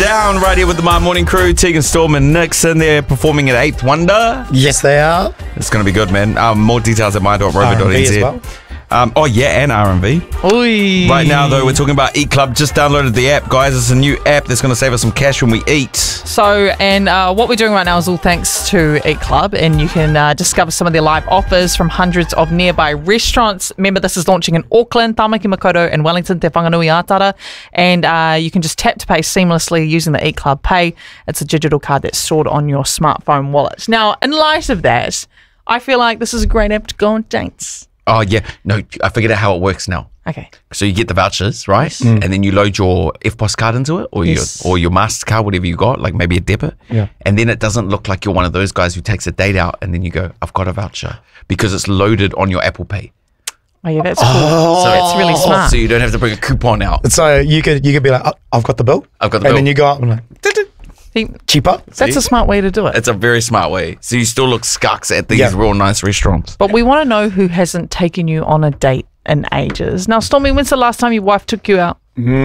Down right here with the My Morning Crew. Tegan Storm and Nixon. They're performing at 8th Wonder. Yes, they are. It's going to be good, man. More details at my.rover.nz. R&B as well. And R&B. Oi. Right now, though, we're talking about Eat Club. Just downloaded the app, guys. It's a new app that's going to save us some cash when we eat. So, what we're doing right now is all thanks to Eat Club, and you can discover some of their live offers from hundreds of nearby restaurants. Remember, this is launching in Auckland, Tamaki Makaurau, and Wellington, Te Whanganui Atara. And you can just tap to pay seamlessly using the Eat Club Pay. It's a digital card that's stored on your smartphone wallet. Now, in light of that, I feel like this is a great app to go on dates. Oh, yeah. No, I figured out how it works now. Okay. So you get the vouchers, right? Yes. And then you load your FPOS card into it or Yes. your MasterCard, whatever you got, like maybe a debit. Yeah. And then it doesn't look like you're one of those guys who takes a date out and then you go, I've got a voucher, because it's loaded on your Apple Pay. Oh, yeah, that's cool. So that's really smart. So you don't have to bring a coupon out. So you could be like, I've got the bill. I've got the and bill. then you go up and like, cheaper. That's a smart way to do it. It's a very smart way. So you still look scucks at these real nice restaurants. But we want to know who hasn't taken you on a date in ages. Now, Stormy, when's the last time your wife took you out?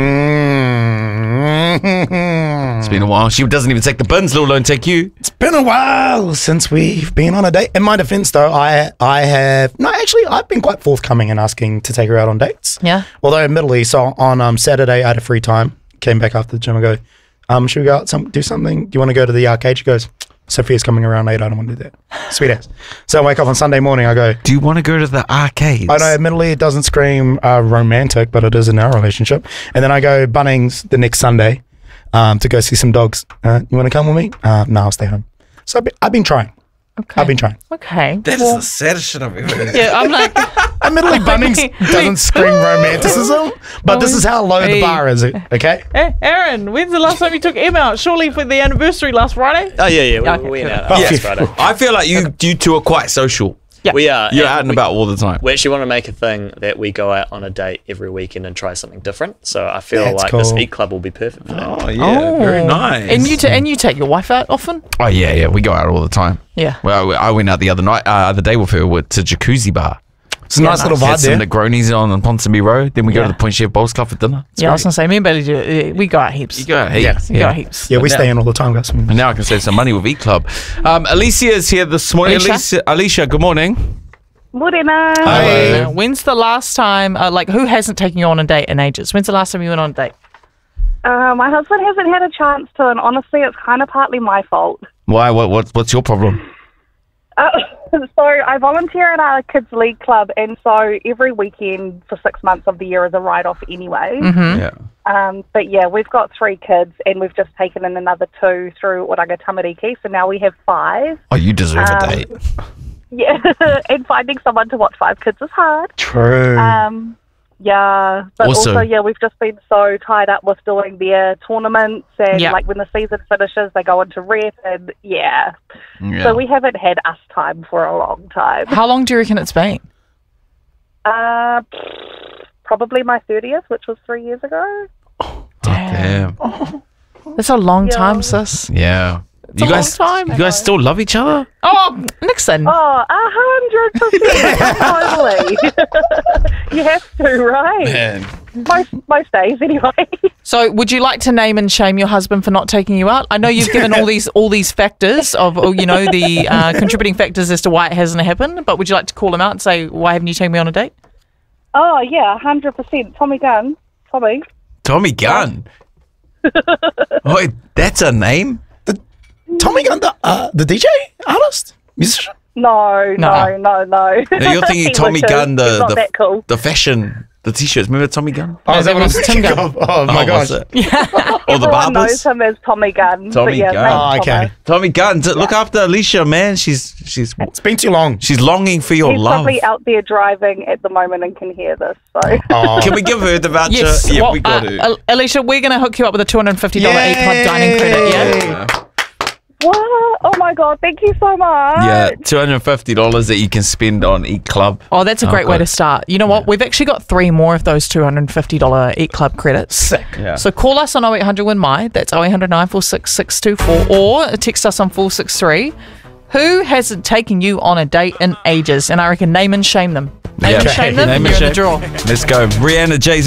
It's been a while. She doesn't even take the bins, let alone take you. It's been a while since we've been on a date. In my defense, though, I've been quite forthcoming in asking to take her out on dates. Yeah. Although, admittedly, so on Saturday, I had a free time. Came back after the gym. I go, should we go out do something? Do you want to go to the arcade? She goes, Sophia's coming around late. I don't want to do that. Sweet ass. So I wake up on Sunday morning. I go, Do you want to go to the arcades? I know, admittedly, it doesn't scream romantic, but it is in our relationship. And then I go Bunnings the next Sunday to go see some dogs. You want to come with me? No, I'll stay home. So I've been trying. Okay. I've been trying. Okay. That is the saddest shit I've ever heard. Yeah, I'm like... Admittedly, Bunnings doesn't scream romanticism, but this is how low the bar is, okay? Hey, Aaron, when's the last time you took Emma out? Surely for the anniversary last Friday? Oh, yeah. Okay, We went out cool. last Friday. I feel like you two are quite social. Yeah. We are. You're and out and about all the time. We actually want to make a thing that we go out on a date every weekend and try something different. So I feel That's like this cool. Eat Club will be perfect for that. Oh, yeah. Very nice. And you take your wife out often? Oh, yeah. We go out all the time. Yeah. Well, I went out the other day with her to Jacuzzi Bar. It's a nice little Had vibe some there. Negronis on Ponsonby Road. Then we go to the Point Chef Bowls Club for dinner. It's I was great. going to say, me and Bailey we go out heaps. You go out heaps. We go out heaps. Yeah, we stay in all the time, guys. And now I can save some money with Eat Club. Alicia is here this morning. Alicia, good morning. Morena. Hi. When's the last time, who hasn't taken you on a date in ages? When's the last time you went on a date? My husband hasn't had a chance to, and honestly, it's kind of partly my fault. Why? What's your problem? So I volunteer at our kids' league club, and so every weekend for 6 months of the year is a write-off anyway. Mm-hmm. Yeah. But yeah, we've got 3 kids, and we've just taken in another 2 through Oranga Tamariki, so now we have 5. Oh, you deserve a date. Yeah, and finding someone to watch 5 kids is hard. True. Yeah, but Also- also, we've just been so tied up with doing their tournaments, and like when the season finishes, they go into rep, and so we haven't had us time for a long time. How long do you reckon it's been? Probably my 30th, which was 3 years ago. Damn. That's a long Yeah. time, sis. Yeah. a long time. You guys still love each other? Oh, Nixon. Oh, 100%. Totally. You have to, right? Man. Most days, anyway. So, would you like to name and shame your husband for not taking you out? I know you've given all these factors of the contributing factors as to why it hasn't happened. But would you like to call him out and say, why haven't you taken me on a date? Oh, yeah, 100%. Tommy Gunn. Tommy Gunn. Wait, that's a name? Tommy Gunn, the DJ, artist, musician. No. No, you're thinking He Tommy wishes. Gunn, He's not that cool. the fashion, the t-shirts. Remember Tommy Gunn? Oh, is that what I was Tim thinking Gunn. of? Oh my gosh. Was it? Or the Everyone knows barbers? him as Tommy Gunn. Tommy but yeah, Gunn. name's Oh, okay. Thomas. Tommy Gunn. Look after Alicia, man. She's It's been too long. longing for your He's love. probably out there driving at the moment and can hear this. So Oh. Can we give her the voucher? Yes. Yeah, Well, we got to. Alicia, we're going to hook you up with a $250 Eat Club dining credit, yeah? what? Oh my god! Thank you so much. Yeah, $250 that you can spend on Eat Club. Oh, that's a great way good. to start. You know what? We've actually got 3 more of those $250 Eat Club credits. Sick. Yeah. So call us on 0800 Win My. That's 0800 946 624, or text us on 463. Who hasn't taken you on a date in ages? And I reckon name and shame them. Name and shame them. Name You're and in the shame. draw. Let's go. Rihanna, Jay-Z.